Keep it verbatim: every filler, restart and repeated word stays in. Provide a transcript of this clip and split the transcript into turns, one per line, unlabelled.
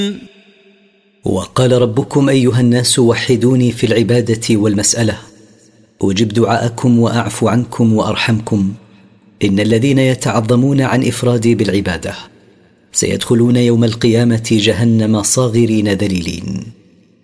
وقال ربكم أيها الناس وحدوني في العبادة والمسألة أجب دعاءكم وأعفو عنكم وأرحمكم. إن الذين يتعظمون عن إفرادي بالعبادة سيدخلون يوم القيامة جهنم صاغرين ذليلين.